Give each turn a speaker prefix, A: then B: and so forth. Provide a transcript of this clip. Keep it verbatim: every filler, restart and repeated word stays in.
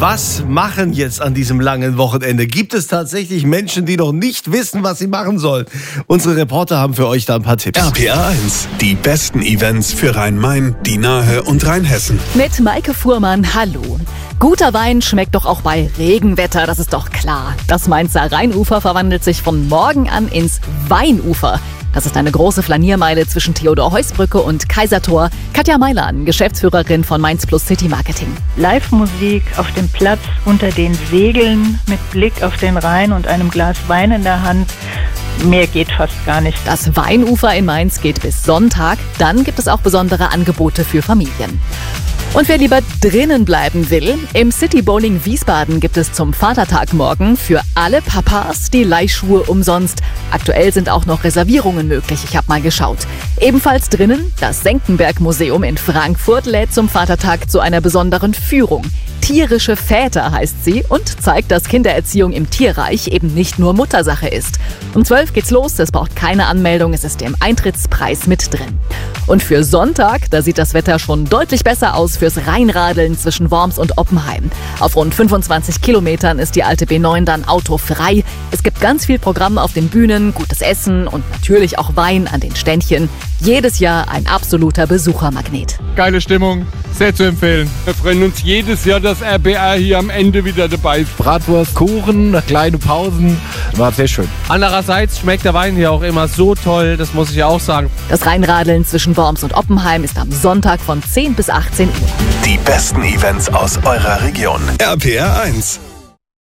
A: Was machen jetzt an diesem langen Wochenende? Gibt es tatsächlich Menschen, die noch nicht wissen, was sie machen sollen? Unsere Reporter haben für euch da ein paar Tipps.
B: R P R eins, die besten Events für Rhein-Main, die Nahe und Rheinhessen.
C: Mit Maike Fuhrmann, hallo. Guter Wein schmeckt doch auch bei Regenwetter, das ist doch klar. Das Mainzer Rheinufer verwandelt sich von morgen an ins Weinufer. Das ist eine große Flaniermeile zwischen Theodor-Heuss-Brücke und Kaisertor. Katja Meilan, Geschäftsführerin von Mainz Plus City Marketing.
D: Live-Musik auf dem Platz unter den Segeln mit Blick auf den Rhein und einem Glas Wein in der Hand. Mehr geht fast gar nicht.
C: Das Weinufer in Mainz geht bis Sonntag. Dann gibt es auch besondere Angebote für Familien. Und wer lieber drinnen bleiben will, im City Bowling Wiesbaden gibt es zum Vatertag morgen für alle Papas die Leihschuhe umsonst. Aktuell sind auch noch Reservierungen möglich, ich habe mal geschaut. Ebenfalls drinnen, das Senckenberg-Museum in Frankfurt lädt zum Vatertag zu einer besonderen Führung. Tierische Väter heißt sie und zeigt, dass Kindererziehung im Tierreich eben nicht nur Muttersache ist. Um zwölf geht's los, es braucht keine Anmeldung, es ist im Eintrittspreis mit drin. Und für Sonntag, da sieht das Wetter schon deutlich besser aus fürs Rheinradeln zwischen Worms und Oppenheim. Auf rund fünfundzwanzig Kilometern ist die alte B neun dann autofrei. Es gibt ganz viel Programm auf den Bühnen, gutes Essen und natürlich auch Wein an den Ständchen. Jedes Jahr ein absoluter Besuchermagnet.
E: Geile Stimmung, sehr zu empfehlen. Wir freuen uns jedes Jahr, dass R P R hier am Ende wieder dabei ist.
F: Bratwurst, Kuchen, kleine Pausen, war sehr schön.
G: Andererseits schmeckt der Wein hier auch immer so toll, das muss ich ja auch sagen.
C: Das Rheinradeln zwischen Worms und Oppenheim ist am Sonntag von zehn bis achtzehn Uhr.
B: Die besten Events aus eurer Region. R P R eins.